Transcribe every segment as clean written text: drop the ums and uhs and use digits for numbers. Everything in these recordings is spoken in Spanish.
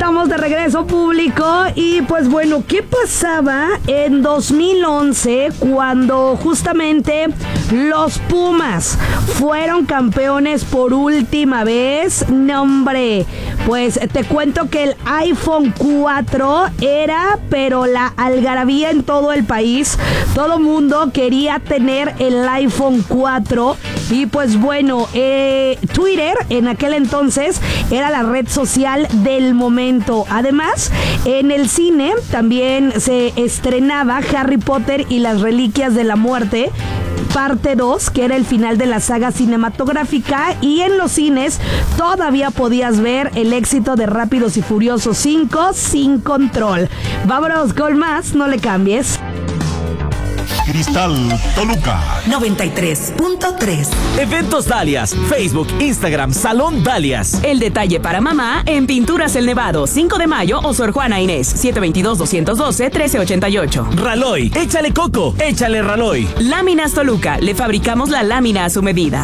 estamos de regreso, público. Y pues bueno, ¿qué pasaba en 2011 cuando justamente los Pumas fueron campeones por última vez? No, hombre, pues te cuento que el iPhone 4 era, pero la algarabía en todo el país. Todo mundo quería tener el iPhone 4. Y pues bueno, Twitter en aquel entonces era la red social del momento. Además, en el cine también se estrenaba Harry Potter y las Reliquias de la Muerte, parte 2, que era el final de la saga cinematográfica. Y en los cines todavía podías ver el éxito de Rápidos y Furiosos 5, Sin Control. Vámonos con más, no le cambies. Cristal Toluca 93.3. Eventos Dalias, Facebook, Instagram, Salón Dalias. El detalle para mamá en Pinturas El Nevado, 5 de mayo o Sor Juana Inés, 722-212-1388. Raloy, échale coco, échale Raloy. Láminas Toluca, le fabricamos la lámina a su medida,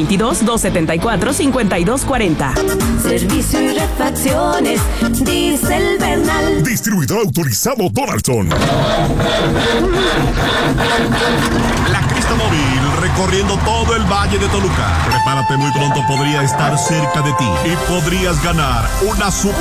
722-274-5240. Servicio y refacciones, Diesel Bernal. Distribuidor autorizado Donaldson. La Crista Móvil, recorriendo todo el Valle de Toluca. Prepárate, muy pronto podría estar cerca de ti y podrías ganar una super